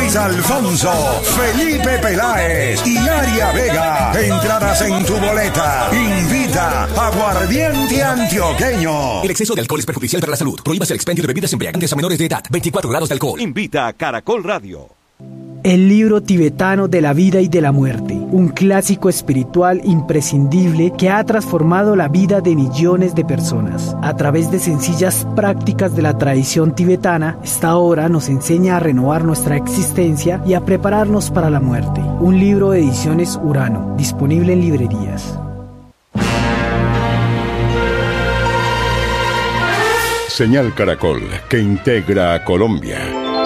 Luis Alfonso, Felipe Peláez y Aria Vega. Entradas en tu boleta. Invita Aguardiente Antioqueño. El exceso de alcohol es perjudicial para la salud. Prohíbas el expendio de bebidas embriagantes a menores de edad. 24 grados de alcohol. Invita a Caracol Radio. El libro tibetano de la vida y de la muerte, un clásico espiritual imprescindible que ha transformado la vida de millones de personas. A través de sencillas prácticas de la tradición tibetana, esta obra nos enseña a renovar nuestra existencia y a prepararnos para la muerte. Un libro de Ediciones Urano, disponible en librerías. Señal Caracol, que integra a Colombia.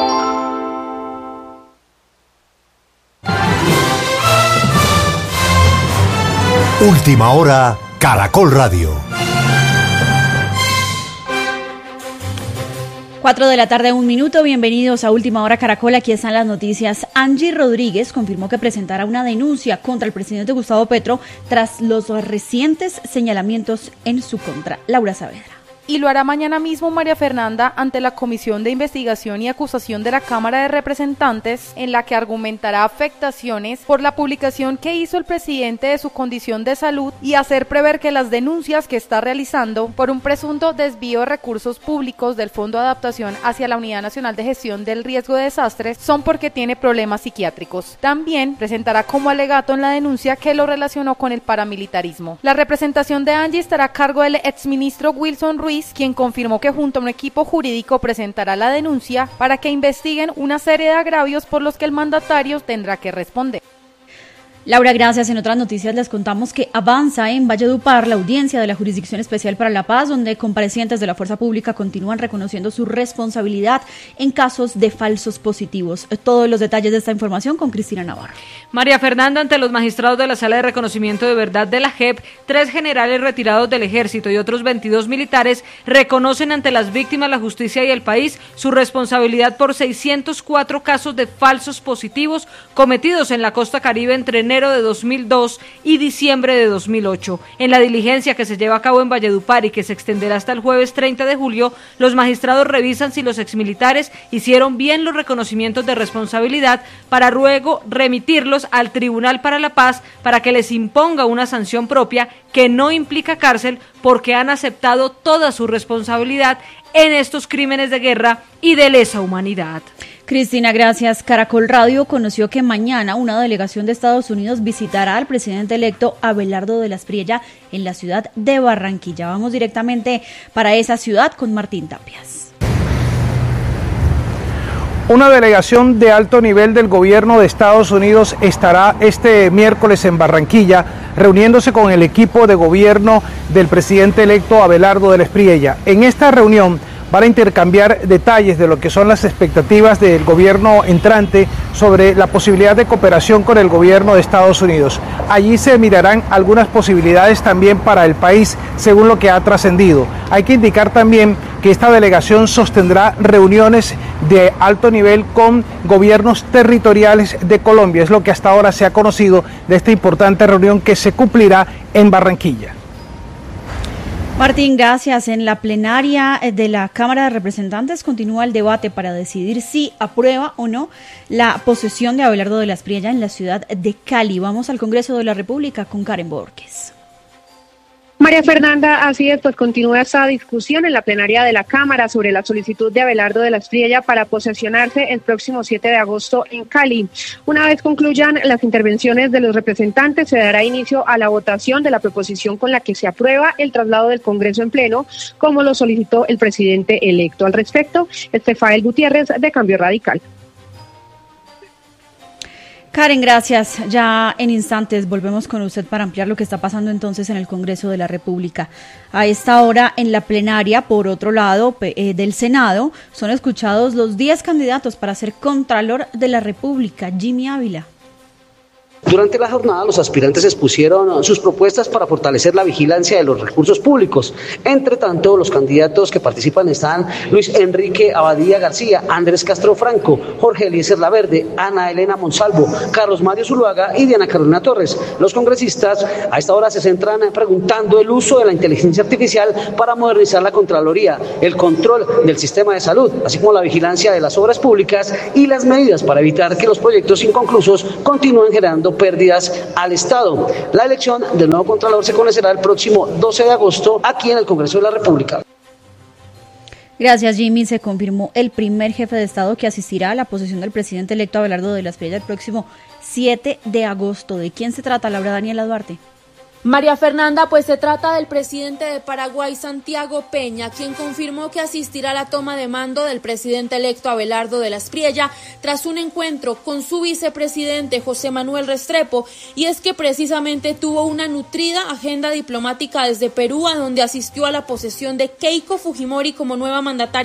Última hora, Caracol Radio. 4 de la tarde, 1 minuto. Bienvenidos a Última Hora Caracol. Aquí están las noticias. Angie Rodríguez confirmó que presentará una denuncia contra el presidente Gustavo Petro tras los recientes señalamientos en su contra. Laura Saavedra. Y lo hará mañana mismo María Fernanda ante la Comisión de Investigación y Acusación de la Cámara de Representantes, en la que argumentará afectaciones por la publicación que hizo el presidente de su condición de salud y hacer prever que las denuncias que está realizando por un presunto desvío de recursos públicos del Fondo de Adaptación hacia la Unidad Nacional de Gestión del Riesgo de Desastres son porque tiene problemas psiquiátricos. También presentará como alegato en la denuncia que lo relacionó con el paramilitarismo. La representación de Angie estará a cargo del exministro Wilson Ruiz, quien confirmó que junto a un equipo jurídico presentará la denuncia para que investiguen una serie de agravios por los que el mandatario tendrá que responder. Laura, gracias. En otras noticias les contamos que avanza en Valledupar la audiencia de la Jurisdicción Especial para la Paz, donde comparecientes de la Fuerza Pública continúan reconociendo su responsabilidad en casos de falsos positivos. Todos los detalles de esta información con Cristina Navarro. María Fernanda, ante los magistrados de la Sala de Reconocimiento de Verdad de la JEP, 3 generales retirados del Ejército y otros 22 militares reconocen ante las víctimas, la justicia y el país su responsabilidad por 604 casos de falsos positivos cometidos en la costa Caribe entre enero de 2002 y diciembre de 2008. En la diligencia que se lleva a cabo en Valledupar y que se extenderá hasta el jueves 30 de julio, los magistrados revisan si los exmilitares hicieron bien los reconocimientos de responsabilidad para luego remitirlos al Tribunal para la Paz para que les imponga una sanción propia que no implica cárcel porque han aceptado toda su responsabilidad en estos crímenes de guerra y de lesa humanidad. Cristina, gracias. Caracol Radio conoció que mañana una delegación de Estados Unidos visitará al presidente electo Abelardo de la Espriella en la ciudad de Barranquilla. Vamos directamente para esa ciudad con Martín Tapias. Una delegación de alto nivel del gobierno de Estados Unidos estará este miércoles en Barranquilla reuniéndose con el equipo de gobierno del presidente electo Abelardo de la Espriella. En esta reunión van a intercambiar detalles de lo que son las expectativas del gobierno entrante sobre la posibilidad de cooperación con el gobierno de Estados Unidos. Allí se mirarán algunas posibilidades también para el país, según lo que ha trascendido. Hay que indicar también que esta delegación sostendrá reuniones de alto nivel con gobiernos territoriales de Colombia. Es lo que hasta ahora se ha conocido de esta importante reunión que se cumplirá en Barranquilla. Martín, gracias. En la plenaria de la Cámara de Representantes continúa el debate para decidir si aprueba o no la posesión de Abelardo de la Espriella en la ciudad de Cali. Vamos al Congreso de la República con Karen Borges. María Fernanda, así es, pues continúa esta discusión en la plenaria de la Cámara sobre la solicitud de Abelardo de la Espriella para posesionarse el próximo 7 de agosto en Cali. Una vez concluyan las intervenciones de los representantes, se dará inicio a la votación de la proposición con la que se aprueba el traslado del Congreso en pleno, como lo solicitó el presidente electo. Al respecto, Estefael Gutiérrez, de Cambio Radical. Karen, gracias. Ya en instantes volvemos con usted para ampliar lo que está pasando entonces en el Congreso de la República. A esta hora, en la plenaria, por otro lado, del Senado, son escuchados los 10 candidatos para ser Contralor de la República. Jimmy Ávila. Durante la jornada, los aspirantes expusieron sus propuestas para fortalecer la vigilancia de los recursos públicos. Entre tanto, los candidatos que participan están Luis Enrique Abadía García, Andrés Castro Franco, Jorge Eliezer Laverde, Ana Elena Monsalvo, Carlos Mario Zuluaga y Diana Carolina Torres. Los congresistas a esta hora se centran preguntando el uso de la inteligencia artificial para modernizar la Contraloría, el control del sistema de salud, así como la vigilancia de las obras públicas y las medidas para evitar que los proyectos inconclusos continúen generando pérdidas al Estado. La elección del nuevo Contralor se conocerá el próximo 12 de agosto aquí en el Congreso de la República. Gracias, Jimmy. Se confirmó el primer jefe de Estado que asistirá a la posesión del presidente electo Abelardo de la Espriella el próximo 7 de agosto. ¿De quién se trata, Laura Daniela Duarte? María Fernanda, pues se trata del presidente de Paraguay, Santiago Peña, quien confirmó que asistirá a la toma de mando del presidente electo Abelardo de la Espriella tras un encuentro con su vicepresidente José Manuel Restrepo, y es que precisamente tuvo una nutrida agenda diplomática desde Perú, a donde asistió a la posesión de Keiko Fujimori como nueva mandataria